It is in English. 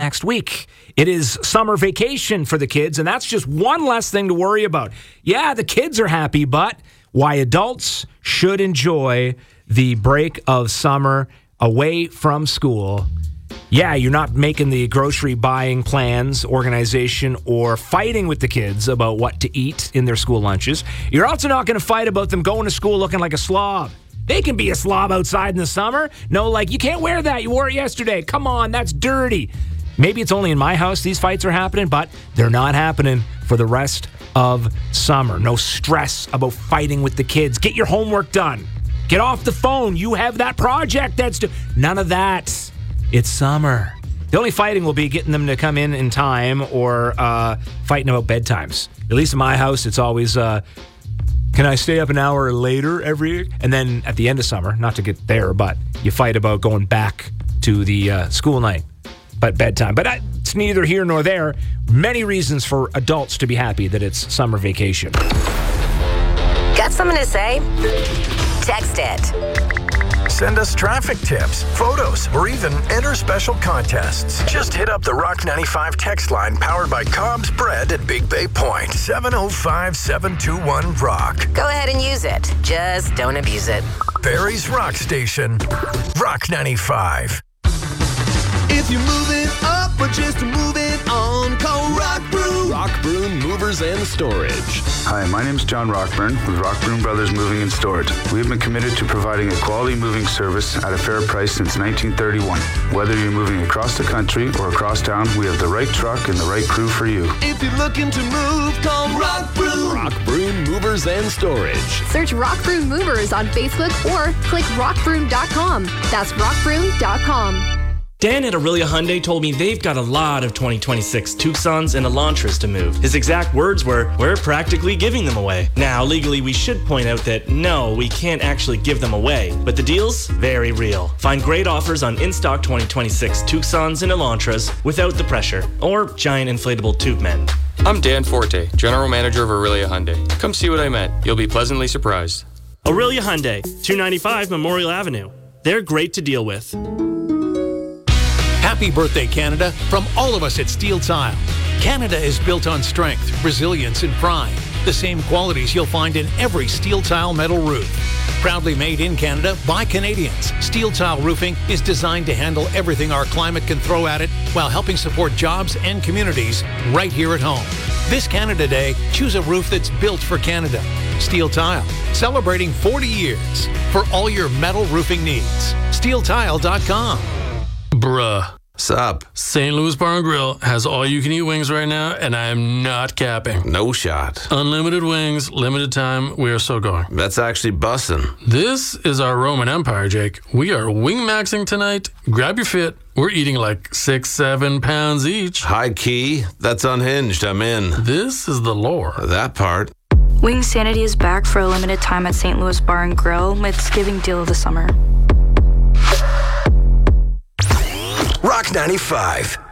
next week. It is summer vacation for the kids, and that's just one less thing to worry about. Yeah, the kids are happy, but why adults should enjoy the break of summer away from school. Yeah, you're not making the grocery buying plans, organization, or fighting with the kids about what to eat in their school lunches. You're also not going to fight about them going to school looking like a slob. They can be a slob outside in the summer. No, like, you can't wear that. You wore it yesterday. Come on, that's dirty. Maybe it's only in my house these fights are happening, but they're not happening for the rest of summer. No stress about fighting with the kids. Get your homework done. Get off the phone. You have that project that's due. None of that. It's summer. The only fighting will be getting them to come in time or fighting about bedtimes. At least in my house, it's always, can I stay up an hour later and then at the end of summer, not to get there, but you fight about going back to the school night, but bedtime. But it's neither here nor there. Many reasons for adults to be happy that it's summer vacation. Got something to say? Text it. Send us traffic tips, photos, or even enter special contests. Just hit up the Rock 95 text line powered by Cobb's Bread at Big Bay Point. 705-721-ROCK. Go ahead and use it. Just don't abuse it. Barrie's Rock Station. Rock 95. If you're moving up or just moving on, call Rock Broom. Rock Broom Movers and Storage. Hi, my name is John Rockburn with Rockbroom Brothers Moving and Storage. We have been committed to providing a quality moving service at a fair price since 1931. Whether you're moving across the country or across town, we have the right truck and the right crew for you. If you're looking to move, call Rock Broom. Rock Broom Movers and Storage. Search Rock Broom Movers on Facebook or click rockbroom.com. That's rockbroom.com. Dan at Aurelia Hyundai told me they've got a lot of 2026 Tucsons and Elantras to move. His exact words were, "We're practically giving them away." Now, legally, we should point out that no, we can't actually give them away. But the deal's very real. Find great offers on in-stock 2026 Tucsons and Elantras without the pressure or giant inflatable tube men. I'm Dan Forte, General Manager of Aurelia Hyundai. Come see what I meant. You'll be pleasantly surprised. Aurelia Hyundai, 295 Memorial Avenue. They're great to deal with. Happy birthday, Canada, from all of us at Steel Tile. Canada is built on strength, resilience, and pride. The same qualities you'll find in every Steel Tile metal roof. Proudly made in Canada by Canadians, Steel Tile Roofing is designed to handle everything our climate can throw at it while helping support jobs and communities right here at home. This Canada Day, choose a roof that's built for Canada. Steel Tile, celebrating 40 years for all your metal roofing needs. SteelTile.com. Bruh. Sup? St. Louis Bar and Grill has all-you-can-eat wings right now, and I am not capping. No shot. Unlimited wings, limited time. We are so going. That's actually bussin'. This is our Roman Empire, Jake. We are wing-maxing tonight. Grab your fit. We're eating like 6-7 pounds each. High key. That's unhinged. I'm in. This is the lore. That part. Wing Sanity is back for a limited time at St. Louis Bar and Grill. It's giving deal of the summer. Rock 95.